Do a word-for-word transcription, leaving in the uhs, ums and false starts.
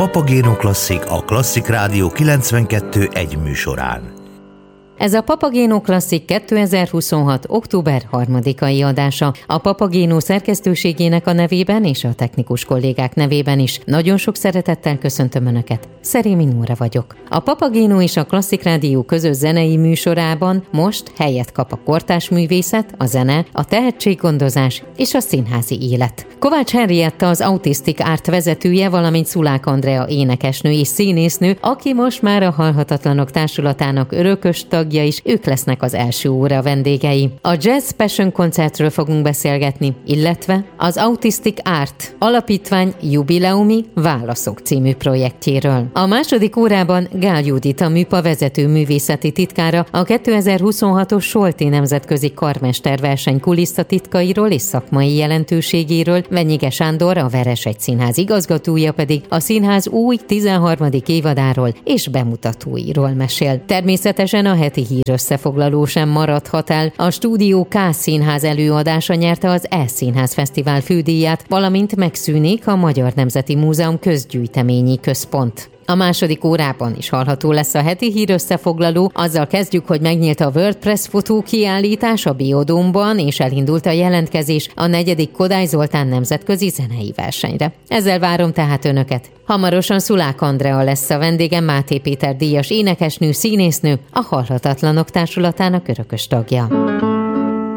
Papagéno Klasszik a Klasszik Rádió kilencvenkettő egy műsorán. Ez a Papagéno Klasszik kétezer-huszonhat. október harmadikai adása. A Papagéno szerkesztőségének a nevében és a technikus kollégák nevében is nagyon sok szeretettel köszöntöm Önöket. Szerémi Nóra vagyok. A Papagéno és a Klasszik Rádió közös zenei műsorában most helyet kap a kortárs művészet, a zene, a tehetséggondozás és a színházi élet. Kovács Henrietta az Autistic Art vezetője, valamint Szulák Andrea énekesnő és színésznő, aki most már a Halhatatlanok Társulatának örökös tagja is, ők lesznek az első óra vendégei. A Jazz Passion koncertről fogunk beszélgetni, illetve az Autistic Art alapítvány jubileumi Válaszok című projektjéről. A második órában Gál Judit, a MÜPA vezető művészeti titkára a kétezer-huszonhatos Solti Nemzetközi Karmesterverseny kulisszatitkairól és szakmai jelentőségéről, Venyige Sándor, a Veresegy Színház igazgatója pedig a színház új tizenharmadik évadáról és bemutatóiról mesél. Természetesen a heti hír összefoglaló sem maradhat el. A Stúdió K színház előadása nyerte az E-színház fesztivál fődíját, valamint megszűnik a Magyar Nemzeti Múzeum közgyűjteményi központ. A második órában is hallható lesz a heti hír összefoglaló. Azzal kezdjük, hogy megnyílt a WordPress fotókiállítás a Biodómban, és elindult a jelentkezés a negyedik Kodály Zoltán nemzetközi zenei versenyre. Ezzel várom tehát Önöket. Hamarosan Szulák Andrea lesz a vendégem, Máté Péter díjas énekesnő, színésznő, a Halhatatlanok Társulatának örökös tagja.